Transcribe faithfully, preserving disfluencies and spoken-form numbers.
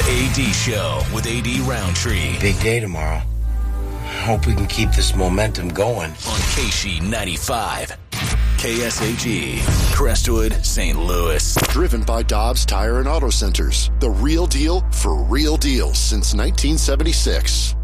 A D Show with A D Roundtree. Big day tomorrow. Hope we can keep this momentum going. On K S H E ninety-five. K S H E, Crestwood, Saint Louis. Driven by Dobbs Tire and Auto Centers. The real deal for real deals since nineteen seventy-six.